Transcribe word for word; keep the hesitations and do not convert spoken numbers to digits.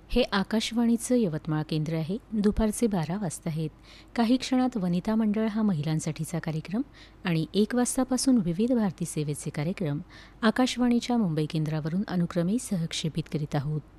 हे आकाशवाणीचं यवतमाळ केंद्र आहे. दुपारचे बारा वाजता आहेत. काही क्षणात वनिता मंडळ हा महिलांसाठीचा कार्यक्रम आणि एक वाजतापासून विविध भारती सेवेचे कार्यक्रम आकाशवाणीच्या मुंबई केंद्रावरून अनुक्रमे सहक्षेपित करीत आहोत.